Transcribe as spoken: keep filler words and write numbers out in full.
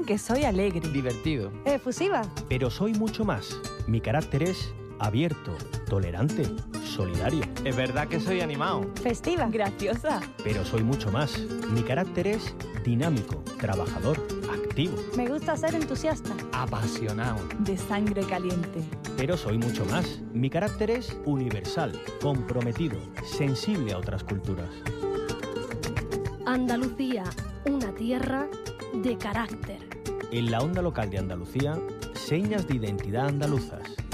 que soy alegre, divertido, efusiva. Pero soy mucho más. Mi carácter es abierto, tolerante, solidario. Es verdad que soy animado, festiva, graciosa. Pero soy mucho más. Mi carácter es dinámico, trabajador, activo. Me gusta ser entusiasta, apasionado, de sangre caliente. Pero soy mucho más. Mi carácter es universal, comprometido, sensible a otras culturas. Andalucía, una tierra de carácter. En la onda local de Andalucía, señas de identidad andaluzas.